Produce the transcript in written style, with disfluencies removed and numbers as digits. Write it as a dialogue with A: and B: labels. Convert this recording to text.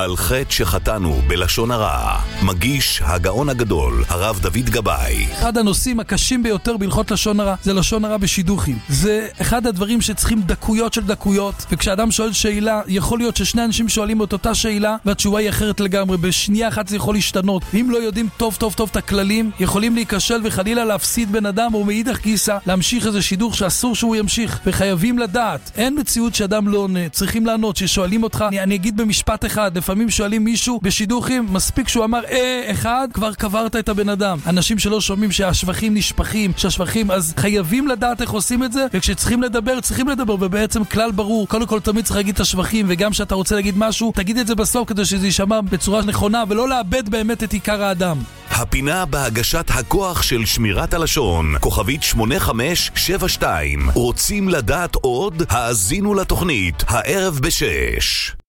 A: על חטא שחטאנו בלשון הרע. מגיש הגאון הגדול, הרב דוד גבאי.
B: אחד הנושאים הקשים ביותר בהלכות לשון הרע זה לשון הרע בשידוכים. זה אחד הדברים שצריכים דקויות של דקויות, וכשאדם שואל שאלה, יכול להיות ששני אנשים שואלים את אותה שאלה והתשובה היא אחרת לגמרי. בשנייה אחת זה יכול להשתנות. אם לא יודעים טוב את הכללים, יכולים להיכשל וחלילה להפסיד בן אדם, או מאידך גיסא להמשיך איזה שידוך שאסור שהוא ימשיך. וחייבים לדעת, אין מציאות שאדם לא עונה, צריכים לענות. ששואלים אותך, אני אגיד במשפט אחד, לפעמים שואלים מישהו בשידוכים, מספיק שהוא אמר אחד, כבר קברת את הבן אדם. אנשים שלא שומעים שהשבחים נשפכים, אז חייבים לדעת איך עושים את זה, וכשצריכים לדבר, צריכים לדבר, ובעצם כלל ברור, קודם כל תמיד צריך להגיד את השבחים, וגם שאתה רוצה להגיד משהו, תגיד את זה בסוף כדי שזה יישמע בצורה נכונה, ולא לאבד באמת את עיקר האדם.
A: הפינה בהגשת הכוח של שמירת הלשון, כוכבית 8572. רוצים לדעת עוד? האזינו לתוכנית הערב ב6.